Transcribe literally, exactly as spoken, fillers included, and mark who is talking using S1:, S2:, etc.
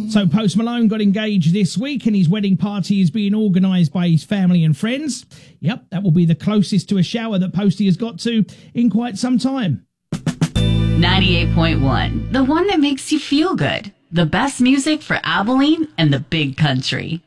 S1: So Post Malone got engaged this week and his wedding party is being organised by his family and friends. Yep, that will be the closest to a shower that Posty has got to in quite some time.
S2: ninety-eight point one, the one that makes you feel good. The best music for Abilene and the big country.